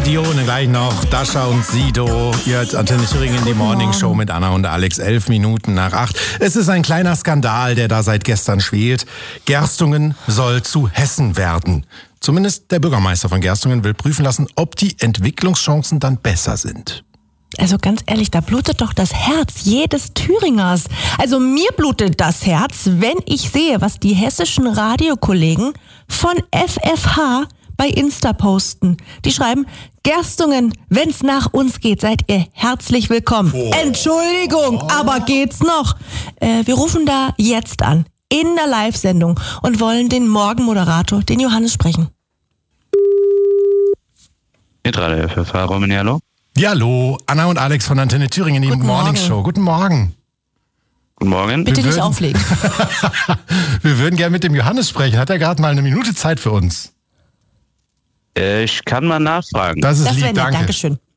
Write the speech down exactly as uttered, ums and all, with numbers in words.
Dione gleich noch, Dasha und Sido. Ihr hört Antenne Thüringen, die Morning Show mit Anna und Alex, elf Minuten nach acht. Es ist ein kleiner Skandal, der da seit gestern schwelt. Gerstungen soll zu Hessen werden. Zumindest der Bürgermeister von Gerstungen will prüfen lassen, ob die Entwicklungschancen dann besser sind. Also ganz ehrlich, da blutet doch das Herz jedes Thüringers. Also mir blutet das Herz, wenn ich sehe, was die hessischen Radiokollegen von F F H bei Insta posten. Die schreiben, Gerstungen, wenn's nach uns geht, seid ihr herzlich willkommen. Oh. Entschuldigung, oh. aber geht's noch? Äh, wir rufen da jetzt an, in der Live-Sendung und wollen den Morgenmoderator, den Johannes, sprechen. Zentrale F F H, Romani, hallo? Ja, hallo, Anna und Alex von Antenne Thüringen, die Guten Morning Morgen. Show. Guten Morgen. Guten Morgen. Bitte Wir nicht würden- auflegen. Wir würden gerne mit dem Johannes sprechen. Hat er gerade mal eine Minute Zeit für uns? Äh, ich kann mal nachfragen. Das ist Das wäre lieb, nett, danke. Dankeschön.